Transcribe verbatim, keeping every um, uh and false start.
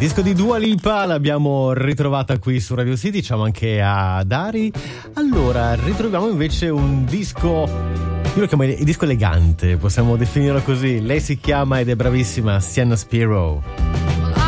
disco di Dua Lipa l'abbiamo ritrovata qui su Radio City, diciamo anche a Dari. Allora, ritroviamo invece un disco, io lo chiamo il disco elegante, possiamo definirlo così. Lei si chiama ed è bravissima Sienna Spiro.